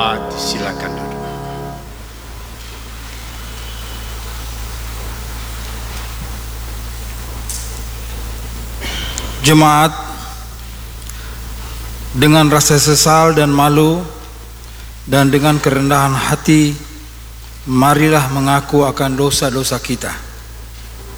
Jemaat silakan duduk. Jemaat, dengan rasa sesal dan malu dan dengan kerendahan hati, marilah mengaku akan dosa-dosa kita.